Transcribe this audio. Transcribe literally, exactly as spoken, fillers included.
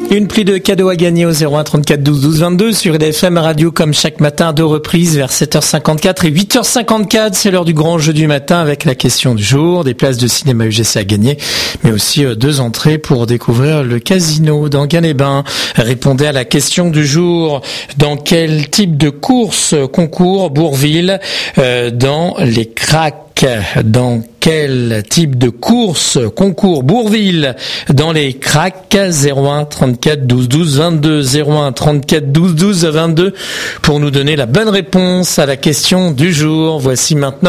Une pluie de cadeaux à gagner au zéro un trente-quatre douze douze vingt-deux sur R F M Radio comme chaque matin, deux reprises vers sept heures cinquante-quatre et huit heures cinquante-quatre. C'est l'heure du grand jeu du matin avec la question du jour, des places de cinéma U G C à gagner, mais aussi deux entrées pour découvrir le casino d'Enghien-les-Bains. Répondez à la question du jour. Dans quel type de course concourt Bourvil euh, dans les cracks? Dans quel type de course concourt Bourvil dans les cracks? Zéro un trente-quatre douze douze vingt-deux, zéro un trente-quatre douze douze vingt-deux pour nous donner la bonne réponse à la question du jour. Voici maintenant